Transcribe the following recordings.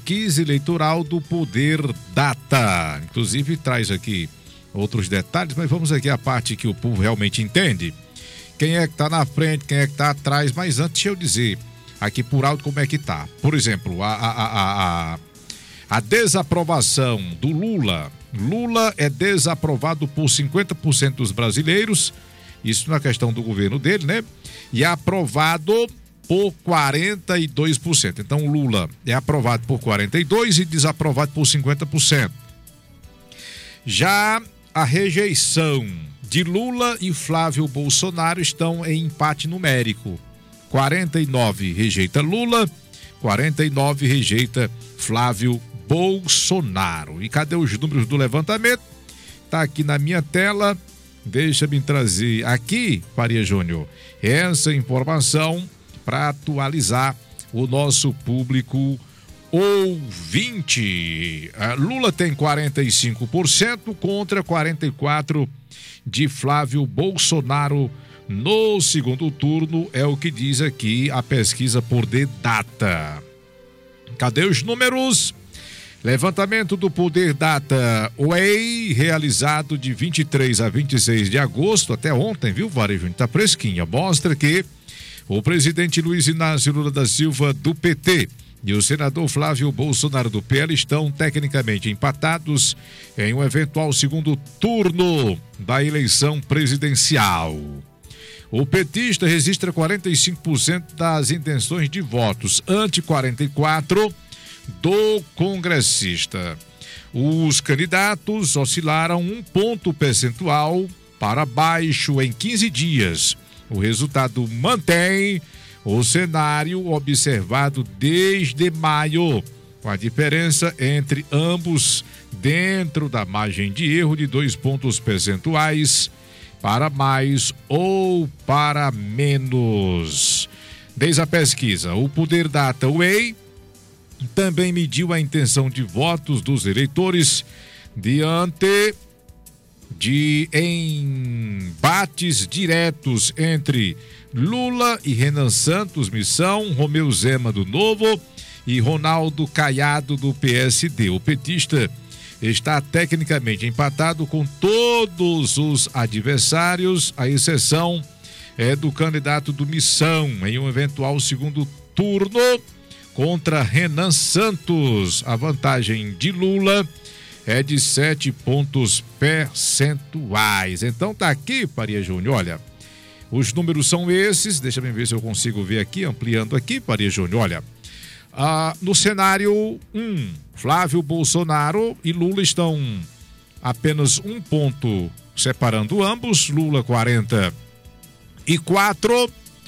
pesquisa eleitoral do Poder Data. Inclusive traz aqui outros detalhes, mas vamos aqui à parte que o povo realmente entende. Quem é que está na frente, quem é que está atrás, mas antes deixa eu dizer aqui por alto como é que tá. Por exemplo, a desaprovação do Lula. Lula é desaprovado por 50% dos brasileiros, isso na questão do governo dele, né? E aprovado por 42%. Então, Lula é aprovado por 42% e desaprovado por 50%. Já a rejeição de Lula e Flávio Bolsonaro estão em empate numérico. 49 rejeita Lula, 49 rejeita Flávio Bolsonaro. E cadê os números do levantamento? Tá aqui na minha tela. Deixa-me trazer aqui, Faria Júnior, essa informação para atualizar o nosso público ouvinte. Lula tem 45% contra 44% de Flávio Bolsonaro no segundo turno, é o que diz aqui a pesquisa Poder Data. Cadê os números? Levantamento do Poder Data Way, realizado de 23 a 26 de agosto, até ontem, viu, Varejo? Tá fresquinha. Mostra que o presidente Luiz Inácio Lula da Silva, do PT, e o senador Flávio Bolsonaro, do PL, estão tecnicamente empatados em um eventual segundo turno da eleição presidencial. O petista registra 45% das intenções de votos, ante 44% do congressista. Os candidatos oscilaram 1 ponto percentual para baixo em 15 dias. O resultado mantém o cenário observado desde maio, com a diferença entre ambos dentro da margem de erro de 2 pontos percentuais para mais ou para menos. Desde a pesquisa, o Poder Data Way também mediu a intenção de votos dos eleitores diante de embates diretos entre Lula e Renan Santos, Missão, Romeu Zema, do Novo, e Ronaldo Caiado, do PSD. O petista está tecnicamente empatado com todos os adversários, à exceção do candidato do Missão, em um eventual segundo turno contra Renan Santos. A vantagem de Lula é de 7 pontos percentuais. Então tá aqui, Faria Júnior, olha, os números são esses, deixa eu ver se eu consigo ver aqui, ampliando aqui, Faria Júnior, olha, no cenário 1, Flávio Bolsonaro e Lula estão apenas 1 ponto separando ambos, Lula 44%,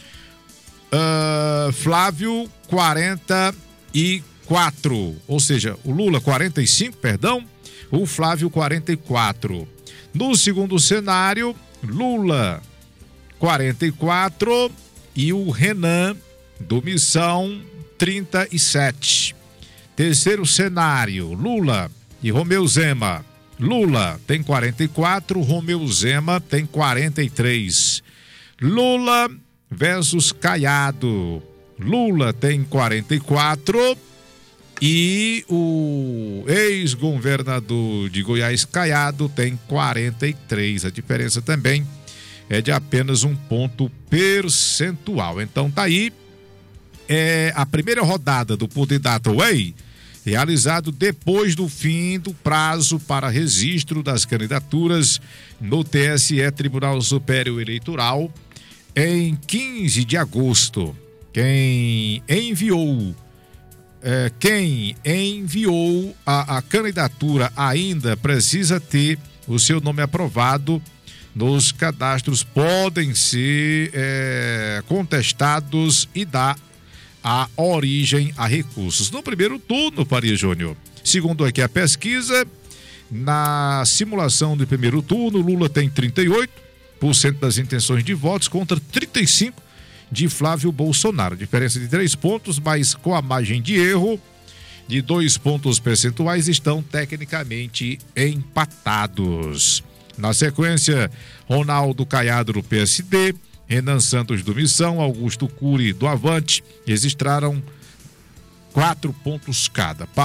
Flávio 44%, ou seja, o Lula 45%, perdão, o Flávio 44%. No segundo cenário, Lula 44% e o Renan do Missão 37%. Terceiro cenário, Lula e Romeu Zema. Lula tem 44%, Romeu Zema tem 43%. Lula versus Caiado. Lula tem 44% e o ex-governador de Goiás, Caiado, tem 43%. A diferença também é de apenas 1 ponto percentual. Então tá aí, a primeira rodada do Poder Data Way, realizado depois do fim do prazo para registro das candidaturas no TSE, Tribunal Superior Eleitoral, em 15 de agosto. Quem enviou a candidatura ainda precisa ter o seu nome aprovado nos cadastros, podem ser contestados e dar a origem a recursos. No primeiro turno, Faria Júnior, segundo aqui a pesquisa, na simulação do primeiro turno, Lula tem 38% das intenções de votos contra 35% de Flávio Bolsonaro. Diferença de 3 pontos, mas com a margem de erro de 2 pontos percentuais, estão tecnicamente empatados. Na sequência, Ronaldo Caiado, do PSD, Renan Santos, do Missão, Augusto Cury, do Avante, registraram 4 pontos cada.